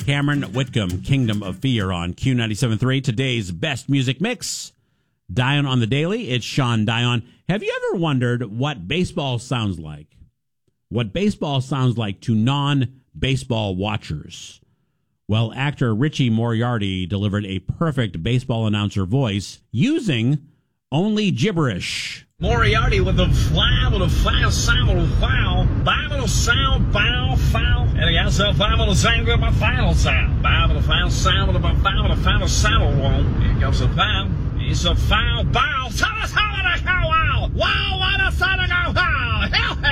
Cameron Whitcomb, Kingdom of Fear on Q97.3. Today's best music mix. Dion on the Daily. It's Sean Dion. Have you ever wondered what baseball sounds like? What baseball sounds like to non-baseball watchers? Well, actor Richie Moriarty delivered a perfect baseball announcer voice using only gibberish. Moriarty with the fly, with a foul, sound, with a foul, Bible sound, foul, foul, and he has a Bible sound with a final sound, Bible foul, sound with a foul, with a final sound, one. Here comes a foul, it's a foul, bow, tell us how to go, wow, wow, what a son of a wow,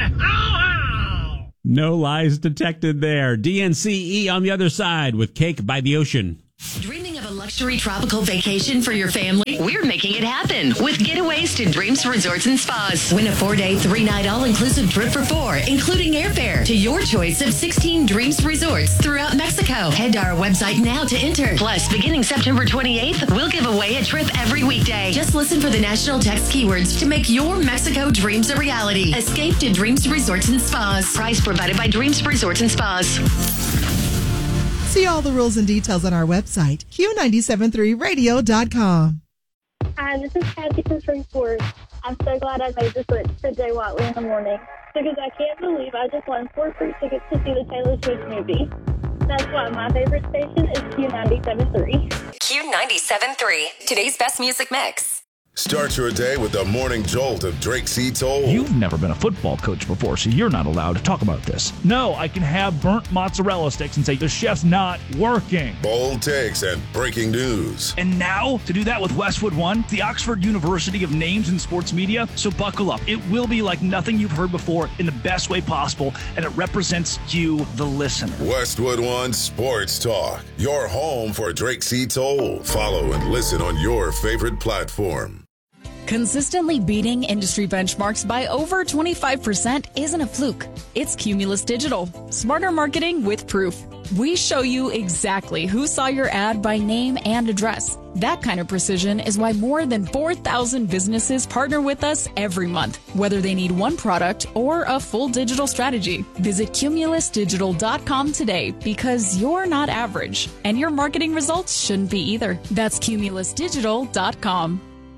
wow. No lies detected there. DNCE on the other side with Cake by the Ocean. Dreaming of a luxury tropical vacation for your family? We're making it happen with Getaways to Dreams Resorts and Spas. Win a 4-day, 3-night all-inclusive trip for 4, including airfare to your choice of 16 Dreams Resorts throughout Mexico. Head to our website now to enter. Plus, beginning September 28th, we'll give away a trip every weekday. Just listen for the national text keywords to make your Mexico dreams a reality. Escape to Dreams Resorts and Spas. Price provided by Dreams Resorts and Spas. See all the rules and details on our website, Q973radio.com. Hi, this is Kathy from Springport. I'm so glad I made the switch to Jay Watley in the morning because I can't believe I just won 4 free tickets to see the Taylor Swift movie. That's why my favorite station is Q97.3. Q97.3, today's best music mix. Start your day with the morning jolt of Drake C. Toll. You've never been a football coach before, so you're not allowed to talk about this. No, I can have burnt mozzarella sticks and say the chef's not working. Bold takes and breaking news. And now, to do that with Westwood One, the Oxford University of Names in Sports Media. So buckle up. It will be like nothing you've heard before in the best way possible, and it represents you, the listener. Westwood One Sports Talk, your home for Drake C. Toll. Follow and listen on your favorite platform. Consistently beating industry benchmarks by over 25% isn't a fluke. It's Cumulus Digital. Smarter marketing with proof. We show you exactly who saw your ad by name and address. That kind of precision is why more than 4,000 businesses partner with us every month, whether they need one product or a full digital strategy. Visit cumulusdigital.com today because you're not average, and your marketing results shouldn't be either. That's cumulusdigital.com.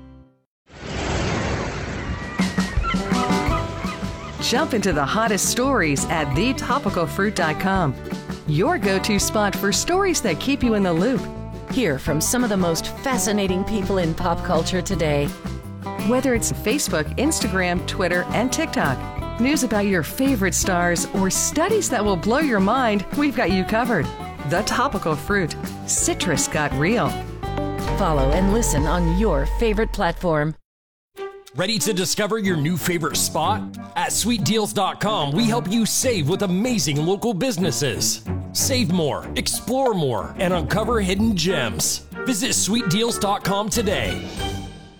Jump into the hottest stories at thetopicalfruit.com. Your go-to spot for stories that keep you in the loop. Hear from some of the most fascinating people in pop culture today. Whether it's Facebook, Instagram, Twitter, and TikTok, news about your favorite stars, or studies that will blow your mind, we've got you covered. The Topical Fruit. Citrus got real. Follow and listen on your favorite platform. Ready to discover your new favorite spot? At sweetdeals.com, we help you save with amazing local businesses. Save more, explore more, and uncover hidden gems. Visit sweetdeals.com today.